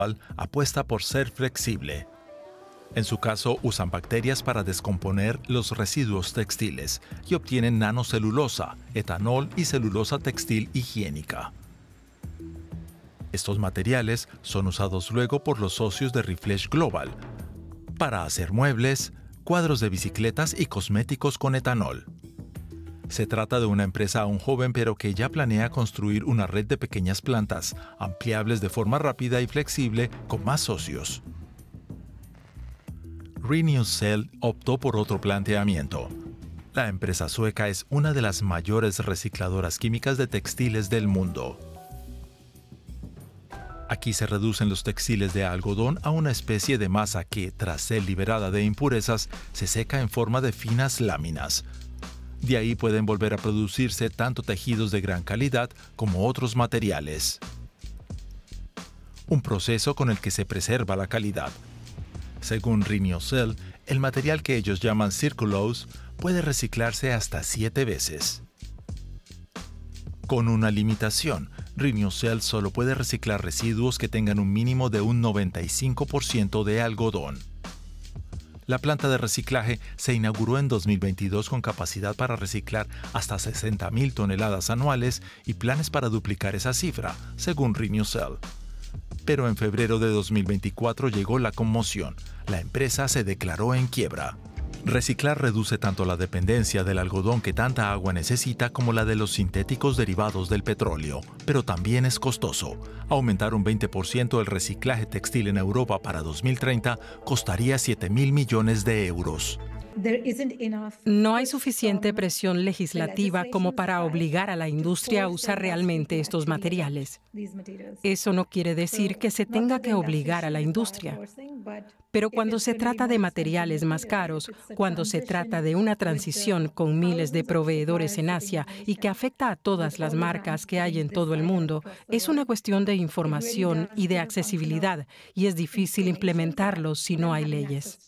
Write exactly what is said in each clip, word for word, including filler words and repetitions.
apuesta por ser flexible. En su caso, usan bacterias para descomponer los residuos textiles y obtienen nanocelulosa, etanol y celulosa textil higiénica. Estos materiales son usados luego por los socios de Refresh Global para hacer muebles, cuadros de bicicletas y cosméticos con etanol. Se trata de una empresa aún joven pero que ya planea construir una red de pequeñas plantas, ampliables de forma rápida y flexible con más socios. Renewcell optó por otro planteamiento. La empresa sueca es una de las mayores recicladoras químicas de textiles del mundo. Aquí se reducen los textiles de algodón a una especie de masa que, tras ser liberada de impurezas, se seca en forma de finas láminas. De ahí pueden volver a producirse tanto tejidos de gran calidad como otros materiales. Un proceso con el que se preserva la calidad. Según Renewcell, el material que ellos llaman Circulose puede reciclarse hasta siete veces. Con una limitación, Renewcell solo puede reciclar residuos que tengan un mínimo de un noventa y cinco por ciento de algodón. La planta de reciclaje se inauguró en dos mil veintidós con capacidad para reciclar hasta sesenta mil toneladas anuales y planes para duplicar esa cifra, según Renewcell. Pero en febrero de dos mil veinticuatro llegó la conmoción. La empresa se declaró en quiebra. Reciclar reduce tanto la dependencia del algodón que tanta agua necesita como la de los sintéticos derivados del petróleo, pero también es costoso. Aumentar un veinte por ciento el reciclaje textil en Europa para dos mil treinta costaría siete mil millones de euros. No hay suficiente presión legislativa como para obligar a la industria a usar realmente estos materiales. Eso no quiere decir que se tenga que obligar a la industria. Pero cuando se trata de materiales más caros, cuando se trata de una transición con miles de proveedores en Asia y que afecta a todas las marcas que hay en todo el mundo, es una cuestión de información y de accesibilidad, y es difícil implementarlo si no hay leyes.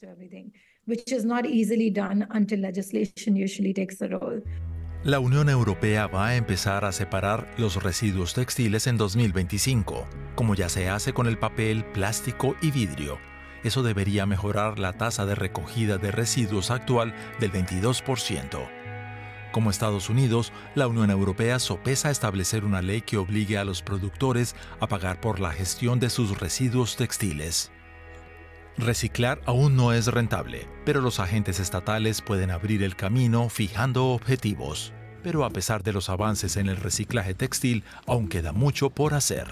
La Unión Europea va a empezar a separar los residuos textiles en dos mil veinticinco, como ya se hace con el papel, plástico y vidrio. Eso debería mejorar la tasa de recogida de residuos actual del veintidós por ciento. Como Estados Unidos, la Unión Europea sopesa establecer una ley que obligue a los productores a pagar por la gestión de sus residuos textiles. Reciclar aún no es rentable, pero los agentes estatales pueden abrir el camino fijando objetivos. Pero a pesar de los avances en el reciclaje textil, aún queda mucho por hacer.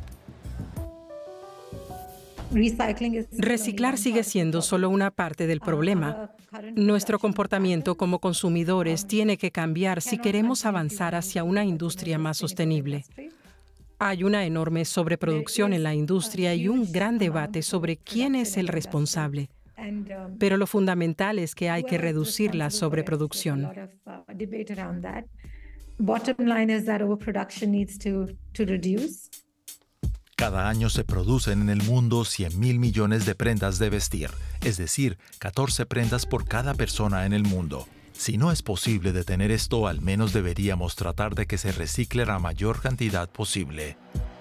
Reciclar sigue siendo solo una parte del problema. Nuestro comportamiento como consumidores tiene que cambiar si queremos avanzar hacia una industria más sostenible. Hay una enorme sobreproducción en la industria y un gran debate sobre quién es el responsable. Pero lo fundamental es que hay que reducir la sobreproducción. Cada año se producen en el mundo cien mil millones de prendas de vestir, es decir, catorce prendas por cada persona en el mundo. Si no es posible detener esto, al menos deberíamos tratar de que se recicle la mayor cantidad posible.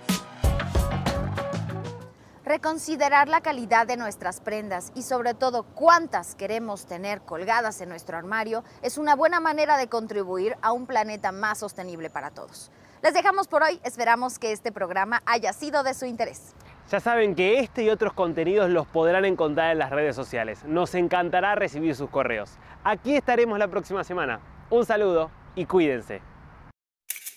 Reconsiderar la calidad de nuestras prendas y sobre todo cuántas queremos tener colgadas en nuestro armario es una buena manera de contribuir a un planeta más sostenible para todos. Les dejamos por hoy, esperamos que este programa haya sido de su interés. Ya saben que este y otros contenidos los podrán encontrar en las redes sociales. Nos encantará recibir sus correos. Aquí estaremos la próxima semana. Un saludo y cuídense.